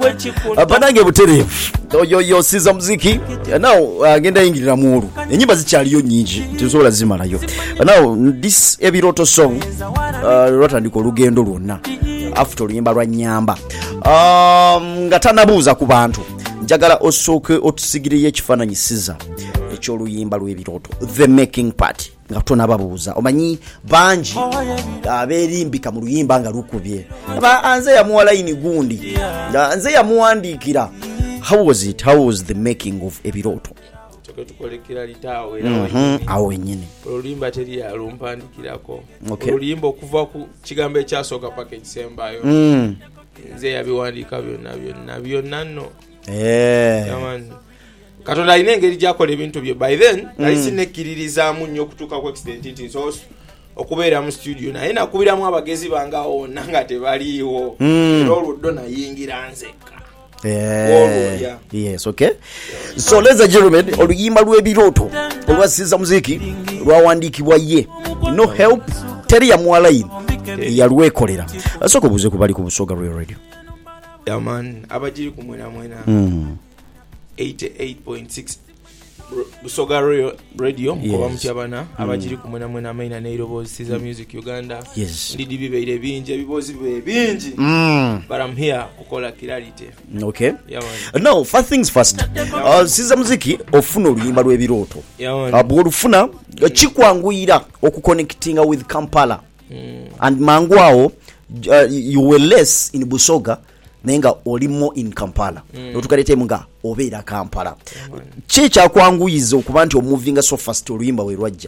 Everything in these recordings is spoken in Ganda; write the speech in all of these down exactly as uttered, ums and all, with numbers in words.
abanange buterevu yo yo siza muziki now agenda yingirira muulu enyimba zikyaliyo nyingi tizola zimalayo now this ebiroto song uh, rotandika olugendo lwonna after oluyimba lwa nyamba um, nga tanabuuza ku bantu njagala osooke otusigireyo ekifaananyi siza ekyoluyimba lw'ebiroto the making part nga tonababuuza omanyi bangi abeerimbika mu luyimba nga lukubye aba nze yamuwa layini gundi nze yamuwandiikira. How was it? How was the making of ebiroto? tukolekera litawo era awo wenyine oluyimba teri yalumpandikirako oluyimba okuva ku kigambo ekyasooka paka ekisembayo nze yabiwandiika byonna byonna byonna nno Katonda alina engeri gyakola ebintu bye. By then nali sinnekkiririzaamu nnyo okutuuka ku extent nti so okubeera mu studio naye nakubiramu abagezi bange awo nga tebaliiwo era oluddo nayingira nzekka. Yeah. Yeah. Yes, okay. Yeah. So ladies and gentlemen, oluyimba lw'ebiroto olwasiza muziki lwawandikibwa ye. No help teri ya mwalaini yalwekolera. Asoko buze kubali ku Busoga Royal Radio. Yeah man, abajiri ku mwena mwena. Mm. eighty-eight point six Busoga Royal Radio mkoba mtyabana abajiri ku mwena mwena maina neirobo siza music Uganda. Yes. Ndidi bibeire bingi bibozi bibe bingi. Mm. But I'm here kukola clarity. Okay. Yeah man. Now first things first. Uh, siza muziki ofuna oluyimba lw'ebiroto. Yeah man. Abulufuna chikwanguyira okuconnectinga with Kampala. Mm. And mangwao uh, you were less in Busoga nenga olimo in Kampala. Mm. Otukalete munga obeera Kampala. Yeah, che kyakwanguyiza okuba nti omuvinga so fast oluyimba we lwajja.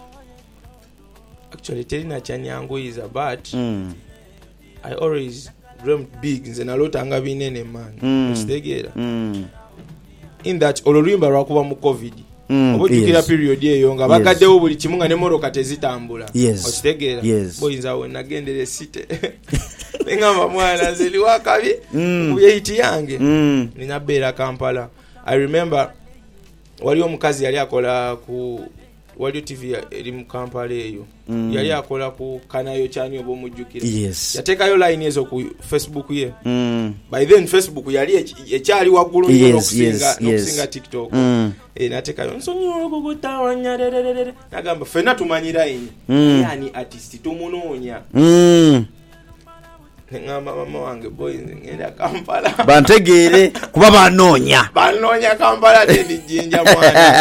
Actually telina chanyanguyiza but mm. I always dreamt big nze nalotanga binene man. Mm. Ostegera. Mm. In that oluyimba lwakuba mu COVID. Mm, obujukira yes. period eyo nga bakaddewo buli kimu nga ne moroka tezitambula. Yes. Ostegera. Yes. Boyinza we nagendere site. Ngamba mwana zili wakabi mm. kuyiti yange. Mm. Ninabeera Kampala. I remember wali omukazi yali akola ku wali T V eri mu Kampala eyo. Mm. Yali akola ku kanayo cyani obo mujukira. Yes. Yatekayo line ezo ku Facebook ye. Mm. By then Facebook yali ekyali waggulu yes, n'okusinga yes, n'okusinga yes. TikTok. Mm. E natekayo nsonyiwa okugutawanya dererere. Nagamba fena tumanyira ine. Mm. Yani artist tumunoonya. Mm. Ngamba mama wange boy ngenda Kampala. Bantegere kuba banoonya. Banoonya Kampala tedi jinja mwana.